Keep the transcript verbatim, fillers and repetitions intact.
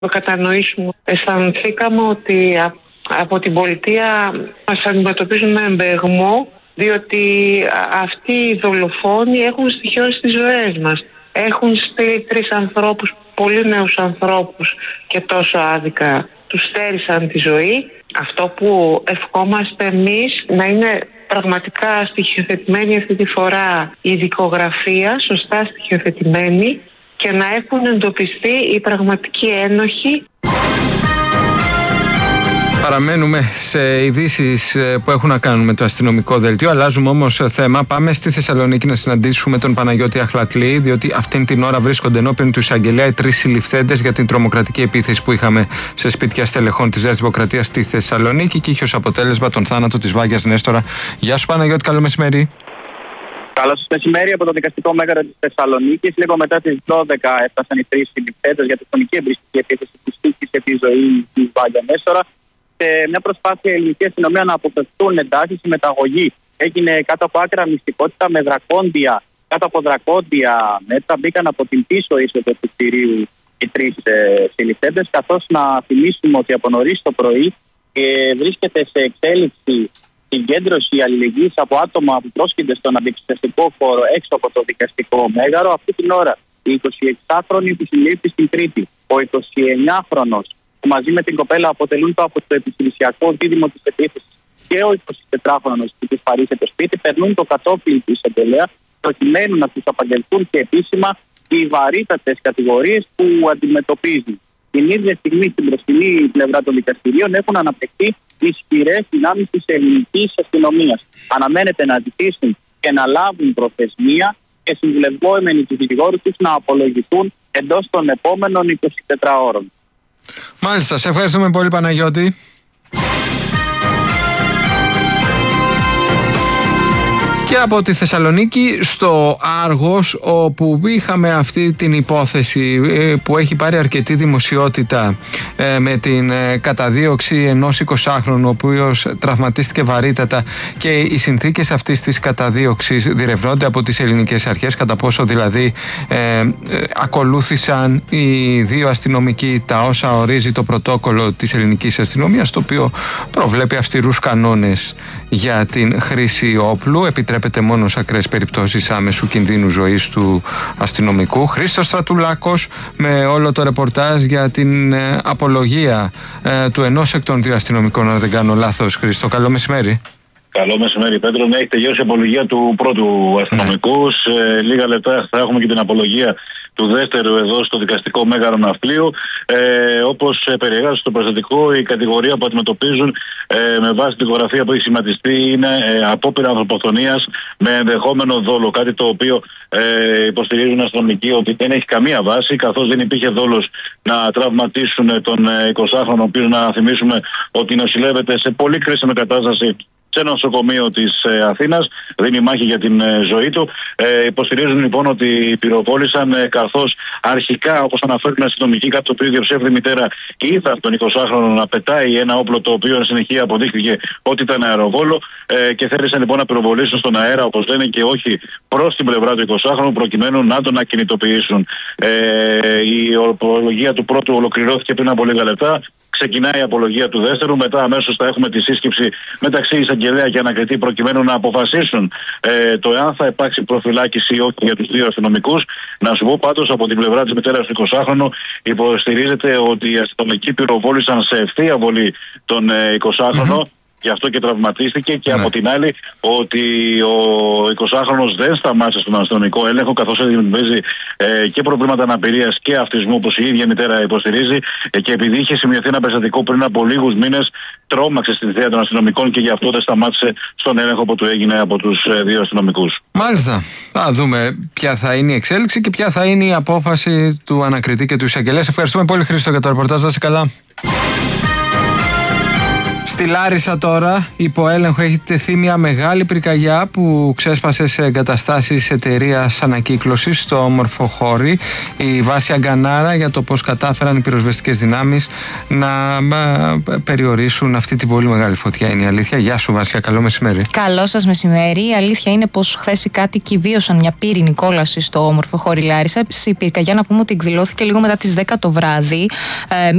το κατανοήσουμε. Αισθανθήκαμε ότι από την πολιτεία μας αντιμετωπίζουν με εμπεγμό, διότι αυτοί οι δολοφόνοι έχουν στοιχειώσει τις ζωές μας. Έχουν στείλει τρεις ανθρώπους, πολύ νέους ανθρώπους, και τόσο άδικα τους στέρισαν τη ζωή. Αυτό που ευχόμαστε εμείς να είναι πραγματικά στοιχειοθετημένη αυτή τη φορά η δικογραφία, σωστά στοιχειοθετημένη, και να έχουν εντοπιστεί οι πραγματικοί ένοχοι. Παραμένουμε σε ειδήσεις που έχουν να κάνουν με το αστυνομικό δελτίο. Αλλάζουμε όμως θέμα. Πάμε στη Θεσσαλονίκη να συναντήσουμε τον Παναγιώτη Αχλατλή, διότι αυτήν την ώρα βρίσκονται ενώπιον του εισαγγελέα οι τρεις συλληφθέντες για την τρομοκρατική επίθεση που είχαμε σε σπίτια στελεχών της Νέας Δημοκρατίας στη Θεσσαλονίκη και είχε ως αποτέλεσμα τον θάνατο της Βάγιας Νέστορα. Γεια σου Παναγιώτη, καλό μεσημέρι. Καλό σας μεσημέρι από το Δικαστικό Μέγαρο της Θεσσαλονίκης. Λίγο μετά τις δώδεκα έφτασαν οι τρεις συλληφθέντες για τη φωνική εμπριστική επίθεση που στήχησε τη ζωή της Βάγια Νέστορα. Σε μια προσπάθεια η ελληνική αστυνομία να αποφευθούν εντάσεις, η μεταγωγή έγινε κάτω από άκρα μυστικότητα με δρακόντια, κάτω από δρακόντια μέτρα. Μπήκαν από την πίσω είσοδο του κτηρίου οι τρεις ε, συλληφθέντες. Καθώς να θυμίσουμε ότι από νωρίς το πρωί ε, βρίσκεται σε εξέλιξη συγκέντρωση αλληλεγγύης από άτομα που πρόσκυνται στον αντιπιστευτικό χώρο έξω από το Δικαστικό Μέγαρο. Αυτή την ώρα η εικοσιεξάχρονη που συλλήφθη στην Κρήτη, ο εικοσιεννιάχρονος που μαζί με την κοπέλα αποτελούν το επιχειρησιακό δίδυμο της επίθεσης, και ο εικοσιτετράχρονος που της παρήσε το σπίτι, περνούν το κατόφλι του εισαγγελέα προκειμένου να τους απαγγελθούν και επίσημα οι βαρύτατες κατηγορίες που αντιμετωπίζουν. Την ίδια στιγμή στην μπροστινή πλευρά των δικαστηρίων έχουν αναπτυχθεί ισχυρές δυνάμεις της ελληνικής αστυνομίας. Αναμένεται να ζητήσουν και να λάβουν προθεσμία και συμβουλευόμενοι τους δικηγόρους τους να απολογηθούν εντός των επόμενων εικοσιτετρών ώρων. Μάλιστα, σε ευχαριστούμε πολύ Παναγιώτη. Και από τη Θεσσαλονίκη στο Άργος, όπου είχαμε αυτή την υπόθεση που έχει πάρει αρκετή δημοσιότητα με την καταδίωξη ενός εικοσάχρονου ο οποίος τραυματίστηκε βαρύτατα, και οι συνθήκες αυτής της καταδίωξης διερευνώνται από τις ελληνικές αρχές, κατά πόσο δηλαδή ε, ακολούθησαν οι δύο αστυνομικοί τα όσα ορίζει το πρωτόκολλο της ελληνικής αστυνομίας, το οποίο προβλέπει αυστηρούς κανόνες για την χρήση όπλου. Επιτρέπεται μόνο σε ακραίες περιπτώσεις άμεσου κινδύνου ζωής του αστυνομικού. Χρήστος Στρατουλάκος με όλο το ρεπορτάζ για την ε, απολογία ε, του ενός εκ των δύο αστυνομικών, αν δεν κάνω λάθος. Χρήστο, καλό μεσημέρι. Καλό μεσημέρι, Πέτρο. Ναι, έχει τελειώσει η απολογία του πρώτου αστυνομικού. Ναι. Σε λίγα λεπτά θα έχουμε και την απολογία του δεύτερου εδώ στο Δικαστικό Μέγαρο Ναυτλίου. Ε, όπως περιεγράψε στο περιστατικό, η κατηγορία που αντιμετωπίζουν ε, με βάση τη δικογραφία που έχει σχηματιστεί είναι ε, απόπειρα ανθρωποκτονίας με ενδεχόμενο δόλο. Κάτι το οποίο ε, υποστηρίζουν οι αστυνομικοί ότι δεν έχει καμία βάση, καθώς δεν υπήρχε δόλος να τραυματίσουν τον εικοσάχρονο, ο οποίος, να θυμίσουμε, ότι νοσηλεύεται σε πολύ κρίσιμη κατάσταση σε ένα νοσοκομείο της ε, Αθήνας, δίνει μάχη για την ε, ζωή του. Ε, υποστηρίζουν λοιπόν ότι πυροβόλησαν, ε, καθώς αρχικά, όπως αναφέρουν οι αστυνομικοί, κάτι το οποίο διαψεύδει η μητέρα, είδα τον εικοσάχρονο να πετάει ένα όπλο το οποίο εν συνεχεία αποδείχθηκε ότι ήταν αεροβόλο, ε, και θέλησαν λοιπόν να πυροβολήσουν στον αέρα, όπως λένε, και όχι προς την πλευρά του εικοσάχρονου, προκειμένου να τον ακινητοποιήσουν. Ε, η απολογία του πρώτου ολοκληρώθηκε πριν από λίγα λεπτά. Ξεκινάει η απολογία του δεύτερου. Μετά αμέσως θα έχουμε τη σύσκεψη μεταξύ εισαγγελέα και ανακριτή, προκειμένου να αποφασίσουν ε, το εάν θα υπάρξει προφυλάκηση ή όχι για τους δύο αστυνομικούς. Να σου πω πάντως, από την πλευρά της μητέρας του εικοσάχρονου υποστηρίζεται ότι οι αστυνομικοί πυροβόλησαν σε ευθεία βολή τον ε, εικοσάχρονο. Mm-hmm. Γι' αυτό και τραυματίστηκε, και ναι. από την άλλη ότι ο εικοσάχρονος δεν σταμάτησε στον αστυνομικό έλεγχο, καθώς αντιμετωπίζει ε, και προβλήματα αναπηρίας και αυτισμού, όπως η ίδια μητέρα υποστηρίζει, ε, και επειδή είχε σημειωθεί ένα περιστατικό πριν από λίγους μήνες, τρόμαξε στην θέα των αστυνομικών και γι' αυτό δεν σταμάτησε στον έλεγχο που του έγινε από τους ε, δύο αστυνομικούς. Μάλιστα. Θα δούμε ποια θα είναι η εξέλιξη και ποια θα είναι η απόφαση του ανακριτή και του εισαγγελέα. Ευχαριστούμε πολύ, Χρήστο, για το ρεπορτάζ. Να είσαι καλά. Στη Λάρισα τώρα υπό έλεγχο έχει τεθεί μια μεγάλη πυρκαγιά που ξέσπασε σε εγκαταστάσεις εταιρείας ανακύκλωσης στο Ομορφοχώρι. Η βάση Αγκανάρα για το πώς κατάφεραν οι πυροσβεστικές δυνάμεις να περιορίσουν αυτή την πολύ μεγάλη φωτιά, είναι η αλήθεια. Γεια σου Βάσια, καλό μεσημέρι. Καλό σας μεσημέρι. Η αλήθεια είναι πως χθες οι κάτοικοι βίωσαν μια πύρινη κόλαση στο Ομορφοχώρι Λάρισα. Η πυρκαγιά, να πούμε ότι εκδηλώθηκε λίγο μετά τις δέκα το βράδυ.